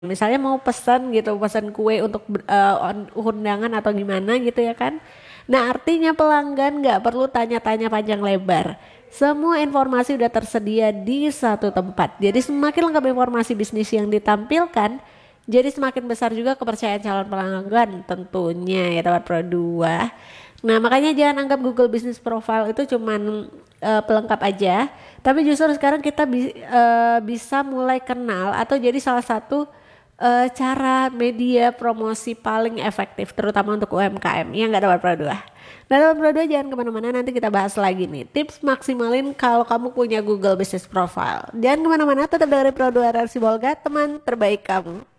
Misalnya mau pesan gitu, pesan kue untuk undangan atau gimana gitu ya kan. Nah artinya pelanggan nggak perlu tanya-tanya panjang lebar. Semua informasi udah tersedia di satu tempat. Jadi semakin lengkap informasi bisnis yang ditampilkan, jadi semakin besar juga kepercayaan calon pelanggan tentunya ya Teman Pro 2. Nah makanya jangan anggap Google Business Profile itu cuman pelengkap aja, tapi justru sekarang kita bisa mulai kenal atau jadi salah satu cara media promosi paling efektif terutama untuk UMKM yang nggak dapat produk. Nah dapat produk jangan kemana-mana, nanti kita bahas lagi nih tips maksimalin kalau kamu punya Google Business Profile. Jangan kemana-mana, tetap dari Produk RRC Bolga, teman terbaik kamu.